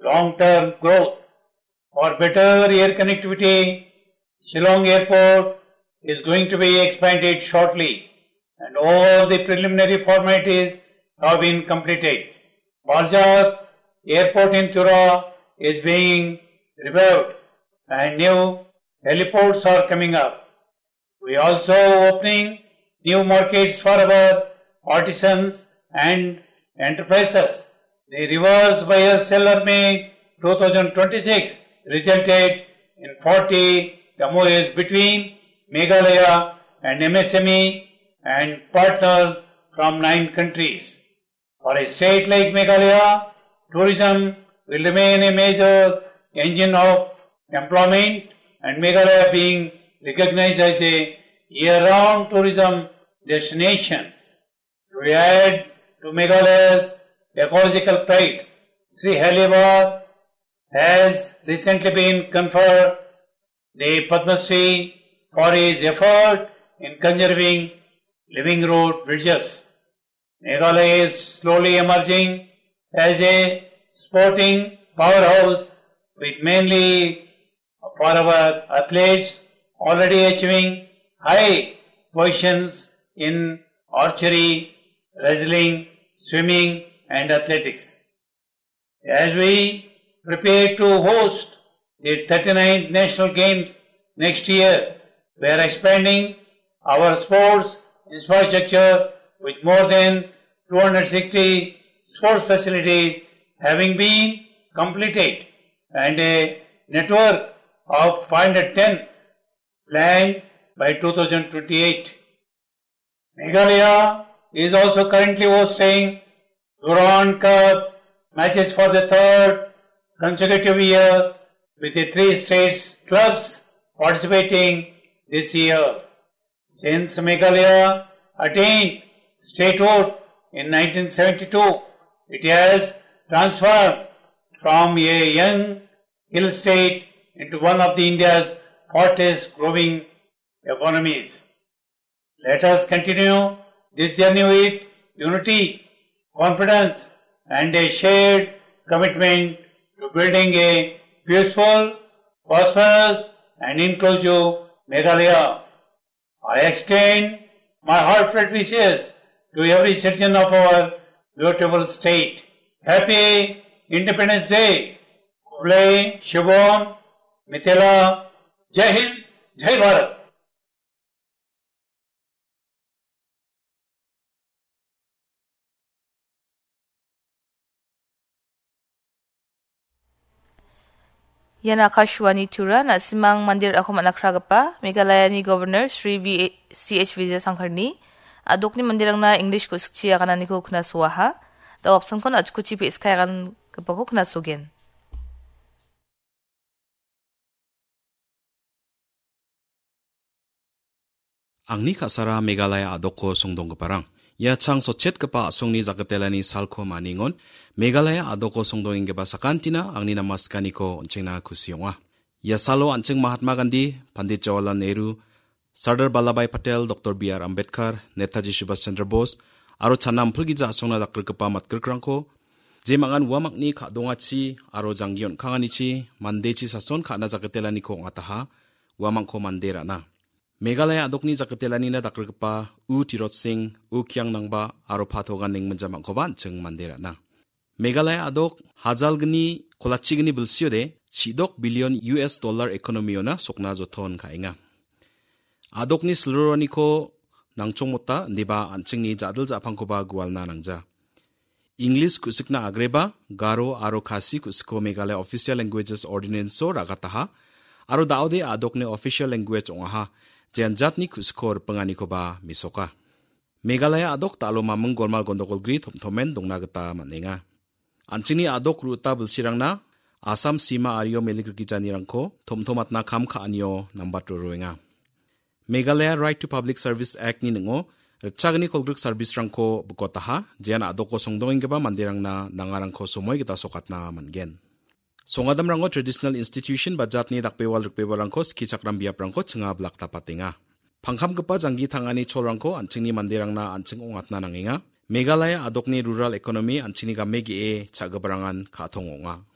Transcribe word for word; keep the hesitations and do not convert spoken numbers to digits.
long-term growth. For better air connectivity, Shillong Airport is going to be expanded shortly, and all the preliminary formalities have been completed. Barjak Airport in Tura is being revived, and new heliports are coming up. We are also opening new markets for our artisans and enterprises. The reverse buyer seller May twenty twenty-six resulted in forty M O As between Meghalaya and M S M E and partners from nine countries. For a state like Meghalaya, tourism will remain a major engine of employment, and Meghalaya being recognized as a year-round tourism destination. To add to Meghalaya's ecological pride, Sri Halibag has recently been conferred the Padma Shri for his effort in conserving living road bridges. Meghalaya is slowly emerging as a sporting powerhouse with mainly for our athletes already achieving high positions in archery, wrestling, swimming and athletics. As we prepare to host the thirty-ninth National Games next year, we are expanding our sports infrastructure with more than two hundred sixty sports facilities having been completed and a network of five hundred ten planned by two thousand twenty-eight. Meghalaya is also currently hosting Durand Cup matches for the third consecutive year with the three states clubs participating this year. Since Meghalaya attained statehood in nineteen seventy-two, it has transformed from a young hill state into one of the India's fastest growing economies. Let us continue this journey with unity, confidence and a shared commitment to building a peaceful, prosperous and inclusive Meghalaya. I extend my heartfelt wishes to every citizen of our beautiful state. Happy Independence Day! Kublai, Shubham, Mithila, Jai Hind, Jai Bharat! Yan Akashwani Tura na simang mandir ako manakragapa, Meghalaya ni Governor Sri V C H Vijay Sangkarni, adok ni mandirang na English ko suchiya kanan ni ko kunaswaha, tawapsan ko na achkuchi pi iskayakan kapag ko kunasugin. Angni kasara Meghalaya adoko sungdong keparang. Ya chang sochet kepa sungni zakatelani salko maningon. Meghalaya adoko sungdong ingge basakantina angni namaskani ko oncengna kusiyongwa. Ya salo anceng Mahatma Gandhi, Pandit Jawaharlal Nehru, Sardar Vallabhbhai Patel, Doctor B R Ambedkar, Netaji Subhash Chandra Bose, aro chanam pulgija asongna dakr kepa matkerkrangko, je mangan wamakni kadongachi aro janggion kanganichi mandechi sason kana zakatelani ko ngataha wamangko mandera na. Meghalaya adokni zakatelani na dakr kepa u tirot sing u kyang nangba aro patogan ning menjamang koban cheng mandera na. Meghalaya adok hajalgni kolachigni bilsiode chidok billion U S dollar ekonomiona sokna joton kainga. Adokni sluroni ko nangchong mota niba anchingni jadal japangkoba gwalna nangja. English kusikna agreba, Garo aro Khasi kusiko Meghalaya Official Languages Ordinance so ragataha, aro daode adokne official language ongaha, janjatni kuskor pengani ko ba misoka. Meghalaya adok talo mameng golmal gondokol gri thomthomen dongna gata manenga. Anchini adok ruta bilsirangna Assam Sima Aryo Melikrikijani rangko thomthomatna kham kha anyo nambatro roenga. Meghalaya Right to Public Service Act ni nengo rachagni kolgruk service rangko bukotaha jian adoko songdong ingeba mandirangna nangarangko somoy kita sokatna mangen. Songadam rango traditional institution bajatni dakpewal rukpewal rangko skichakram biap rangko chenga blak tapatenga. Pangkham gepa janggi thangani chol rangko anchingni mandirangna anching ongatna nangenga. Meghalaya adokni rural economy anchini gamegi e chagabarangan khathong onga.